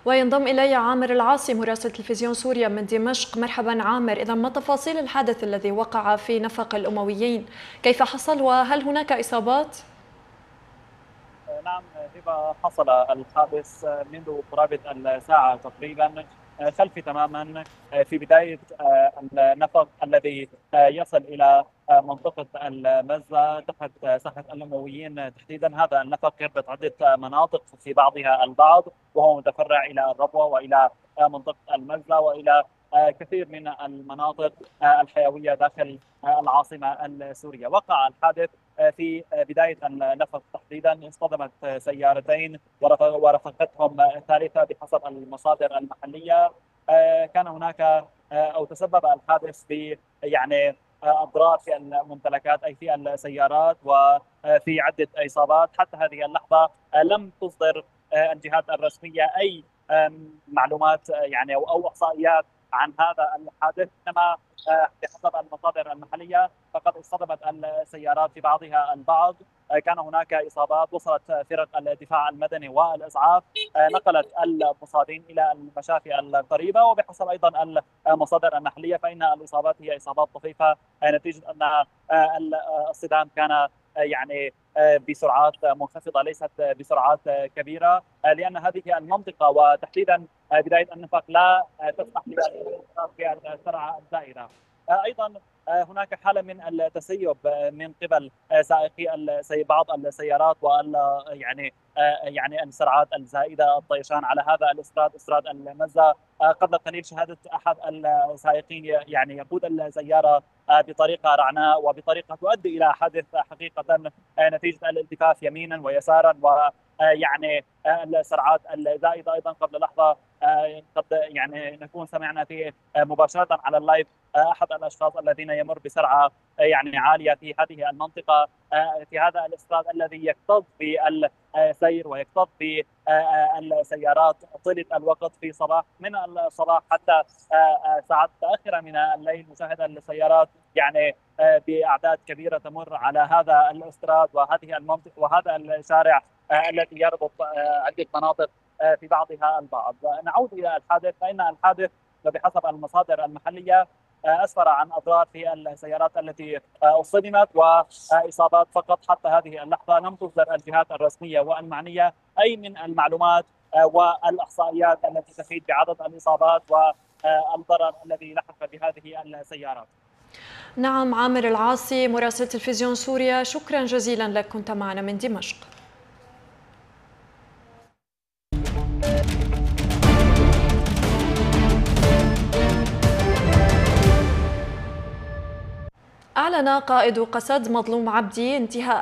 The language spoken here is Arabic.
وينضم إلي عامر العاصي مراسل تلفزيون سوريا من دمشق. مرحبا عامر، إذا ما تفاصيل الحادث الذي وقع في نفق الأمويين؟ كيف حصل وهل هناك إصابات؟ نعم هبة، حصل الحادث منذ قرابة الساعة تقريبا خلفي تماما في بداية النفق الذي يصل إلى منطقة المزة تحت ساحة الأمويين تحديدا. هذا النفق يربط عدة مناطق في بعضها البعض، وهو متفرع إلى الربوة وإلى منطقة المزة وإلى كثير من المناطق الحيوية داخل العاصمة السورية. وقع الحادث في بداية النفق تحديدا، اصطدمت سيارتين ورافقتهم ثالثة بحسب المصادر المحلية. كان هناك أو تسبب الحادث ب يعني أضرار في الممتلكات أي في السيارات وفي عدة إصابات. حتى هذه اللحظة لم تصدر الجهات الرسمية أي معلومات يعني أو إحصائيات عن هذا الحادث، إنما بحسب المصادر المحلية فقد اصطدمت السيارات في بعضها البعض. كان هناك إصابات، وصلت فرق الدفاع المدني والإسعاف نقلت المصابين إلى المشافي القريبة. وبحسب أيضا المصادر المحلية فإن الإصابات هي إصابات طفيفة نتيجة أن الصدام كان يعني بسرعات منخفضة ليست بسرعات كبيرة، لأن هذه المنطقة وتحديدا بداية النفق لا تسمح بالسرعة الزائدة. أيضا هناك حالة من التسيب من قبل سائقي بعض السيارات يعني السرعات الزائدة، الطيشان على هذا استراد المزة. قبل قليل شهادة أحد السائقين يعني يقود السيارة بطريقة رعناء وبطريقة تؤدي إلى حادث حقيقة نتيجة الالتفاف يمينا ويسارا ويعني السرعات الزائدة. أيضا قبل لحظة قد يعني نكون سمعنا في مباشرة على اللايف أحد الأشخاص الذين يمر بسرعة يعني عالية في هذه المنطقة في هذا الاستراد الذي يكتظ بالسير ويكتظ بالسيارات طيلة الوقت في صباح من الصباح حتى ساعات متأخرة من الليل. مشاهدة السيارات يعني بأعداد كبيرة تمر على هذا الاستراد وهذه المنطقة وهذا الشارع الذي يربط عدة مناطق في بعضها البعض. نعود إلى الحادث، فإن الحادث بحسب المصادر المحلية أسفر عن أضرار في السيارات التي أصدمت وإصابات فقط. حتى هذه اللحظة لم تصدر الجهات الرسمية والمعنية أي من المعلومات والإحصائيات التي تفيد بعدد الإصابات والضرر الذي لحق بهذه السيارات. نعم، عامر العاصي مراسل تلفزيون سوريا، شكرا جزيلا لك، كنت معنا من دمشق. أعلن قائد قسد مظلوم عبدي انتهاء